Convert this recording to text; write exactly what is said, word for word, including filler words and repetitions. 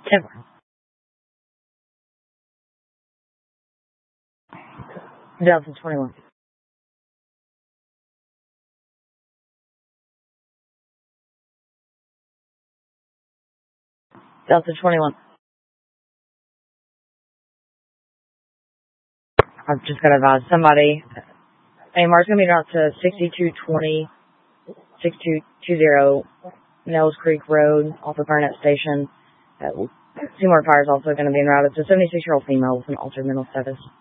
Ever. twenty twenty-one. Delta twenty-one. I've just got to advise somebody. A M R's going to be out to sixty-two twenty, sixty-two twenty Nels Creek Road off of Burnett Station. Uh, Seymour Fire is also going to be en route. It's a seventy-six-year-old female with an altered mental status.